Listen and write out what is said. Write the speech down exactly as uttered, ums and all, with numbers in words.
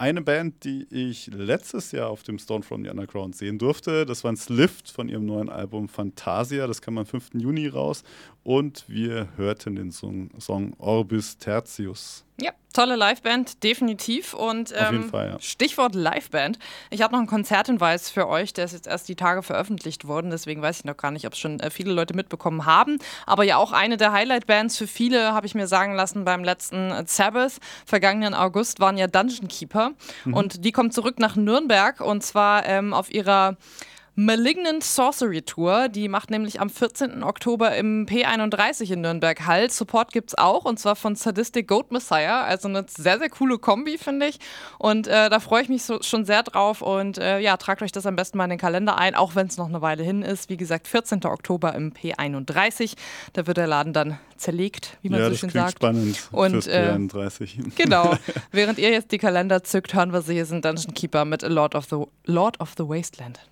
eine Band, die ich letztes Jahr auf dem Stone from the Underground sehen durfte. Das waren Slift von ihrem neuen Album Fantasia. Das kam am fünften Juni raus. Und wir hörten den Song, Song Orbis Tertius. Ja, tolle Liveband, definitiv. Und ähm, Auf jeden Fall, ja. Stichwort Liveband. Ich habe noch einen Konzerthinweis für euch, der ist jetzt erst die Tage veröffentlicht worden. Deswegen weiß ich noch gar nicht, ob es schon äh, viele Leute mitbekommen haben. Aber ja auch eine der Highlight-Bands für viele, habe ich mir sagen lassen, beim letzten äh, Sabbath, vergangenen August, waren ja Dungeon Keeper. Mhm. Und die kommt zurück nach Nürnberg und zwar ähm, auf ihrer Malignant Sorcery Tour, die macht nämlich am vierzehnten Oktober im P einunddreißig in Nürnberg Halt. Support gibt's auch und zwar von Sadistic Goat Messiah, also eine sehr, sehr coole Kombi, finde ich. Und äh, da freue ich mich so, schon sehr drauf und äh, ja, tragt euch das am besten mal in den Kalender ein, auch wenn es noch eine Weile hin ist. Wie gesagt, vierzehnten Oktober im P einunddreißig, da wird der Laden dann zerlegt, wie man ja, so schön sagt. Spannend und P einunddreißig. Äh, genau, während ihr jetzt die Kalender zückt, hören wir sie, hier sind Dungeon Keeper mit A Lord of the, Lord of the Wasteland.